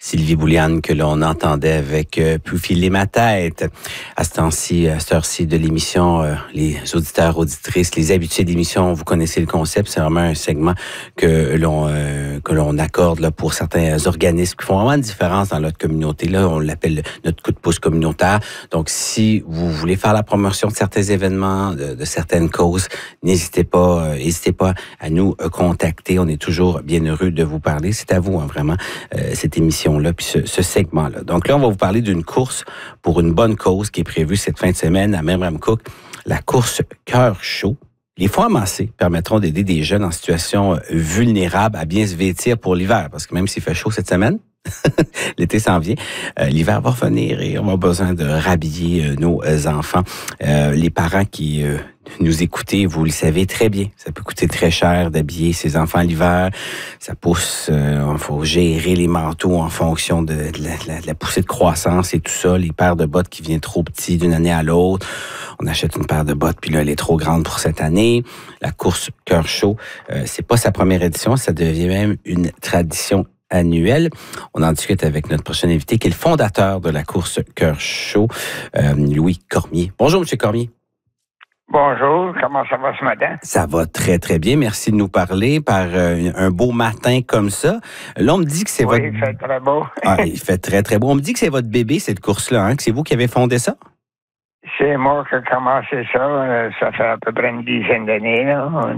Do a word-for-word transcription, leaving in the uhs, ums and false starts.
Sylvie Bouliane que l'on entendait avec euh, Plus filer ma tête. À ce temps-ci, à cette heure-ci de l'émission, euh, les auditeurs, auditrices, les habitués d'émission, vous connaissez le concept. C'est vraiment un segment que l'on euh, que l'on accorde là, pour certains organismes qui font vraiment une différence dans notre communauté. Là, on l'appelle notre coup de pouce communautaire. Donc, si vous voulez faire la promotion de certains événements, de, de certaines causes, n'hésitez pas, euh, n'hésitez pas à nous euh, contacter. On est toujours bien heureux de vous parler. C'est à vous, hein, vraiment, euh, cette émission-là, puis ce, ce segment-là. Donc là, on va vous parler d'une course pour une bonne cause qui est prévue cette fin de semaine à Memramcook, la course Cœur chaud. Les foires amassées permettront d'aider des jeunes en situation vulnérable à bien se vêtir pour l'hiver, parce que même s'il fait chaud cette semaine, l'été s'en vient, euh, l'hiver va venir et on a besoin de rhabiller euh, nos euh, enfants. Euh, les parents qui euh, nous écoutez, vous le savez très bien, ça peut coûter très cher d'habiller ses enfants l'hiver. Ça pousse, euh, il faut gérer les manteaux en fonction de, de, la, de, la, de la poussée de croissance et tout ça. Les paires de bottes qui viennent trop petits d'une année à l'autre. On achète une paire de bottes, puis là, elle est trop grande pour cette année. La course Cœur chaud, euh, c'est pas sa première édition, ça devient même une tradition annuelle. On en discute avec notre prochain invité, qui est le fondateur de la course Cœur chaud, euh, Louis Cormier. Bonjour, M. Cormier. Bonjour, comment ça va ce matin? Ça va très, très bien. Merci de nous parler par euh, un beau matin comme ça. Là, on me dit que c'est oui, votre... il fait très beau. ah, il fait très, très beau. On me dit que c'est votre bébé, cette course-là, hein, que c'est vous qui avez fondé ça? C'est moi qui ai commencé ça. Ça fait à peu près une dizaine d'années, là.